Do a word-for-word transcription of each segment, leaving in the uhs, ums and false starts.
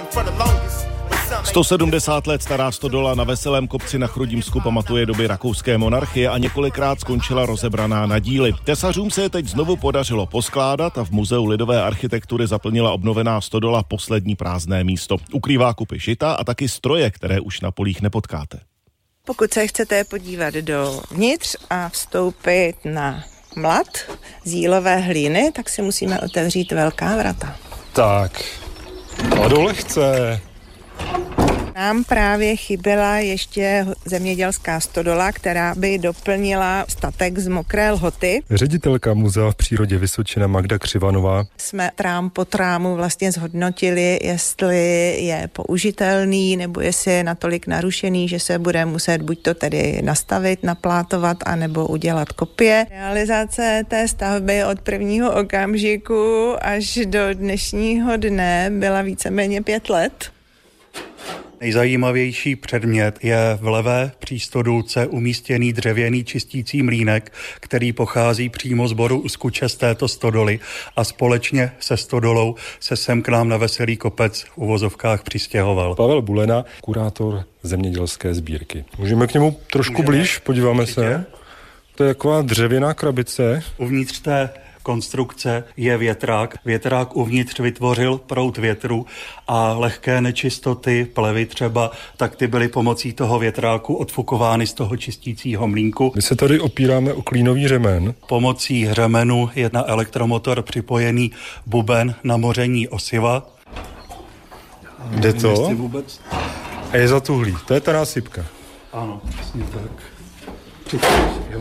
sto sedmdesát let stará stodola na Veselém kopci na Chrudimsku pamatuje doby rakouské monarchie a několikrát skončila rozebraná na díly. Tesařům se je teď znovu podařilo poskládat a v Muzeu lidové architektury zaplnila obnovená stodola poslední prázdné místo. Ukrývá kupy žita a taky stroje, které už na polích nepotkáte. Pokud se chcete podívat dovnitř a vstoupit na mlad z jílové hlíny, tak si musíme otevřít velká vrata. Tak, kladu lehce. Nám právě chyběla ještě zemědělská stodola, která by doplnila statek z Mokré Lhoty. Ředitelka Muzea v přírodě Vysočina Magda Křivanová. Jsme trám po trámu vlastně zhodnotili, jestli je použitelný, nebo jestli je natolik narušený, že se bude muset buď to tedy nastavit, naplátovat, anebo udělat kopie. Realizace té stavby od prvního okamžiku až do dnešního dne byla víceméně pět let. Nejzajímavější předmět je v levé přístodulce umístěný dřevěný čistící mlýnek, který pochází přímo z boru Uskuče z této stodoly a společně se stodolou se sem k nám na Veselý kopec v uvozovkách přistěhoval. Pavel Bulena, kurátor zemědělské sbírky. Můžeme k němu trošku Můžeme? blíž, podíváme Určitě. se. To je taková dřevěná krabice. Uvnitř té konstrukce je větrák. Větrák uvnitř vytvořil proud větru a lehké nečistoty, plevy třeba, tak ty byly pomocí toho větráku odfukovány z toho čistícího mlýnku. My se tady opíráme o klínový řemen. Pomocí řemenu je na elektromotor připojený buben na moření osiva. Jde to? Vůbec... A je zatuhlý. To je ta násypka. Ano, přesně tak. Připojený, jo.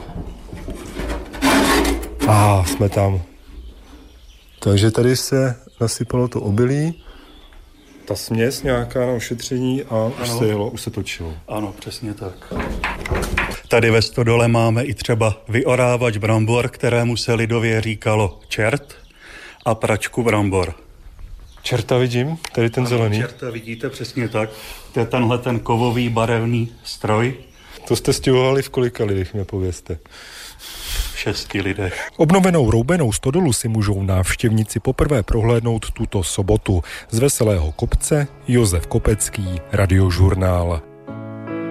A ah, jsme tam. Takže tady se nasypalo to obilí, ta směs nějaká na ošetření a už se jelo, už se točilo. Ano, přesně tak. Tady ve stodole máme i třeba vyorávač brambor, kterému se lidově říkalo čert, a pračku brambor. Čerta vidím, tady ten ano, zelený. Čerta vidíte, přesně tak. To je tenhle ten kovový barevný stroj. To jste stěhovali v kolika lidech, mě povězte. Šesti lidech. Obnovenou roubenou stodolu si můžou návštěvníci poprvé prohlédnout tuto sobotu. Z Veselého kopce Josef Kopecký, Radiožurnál.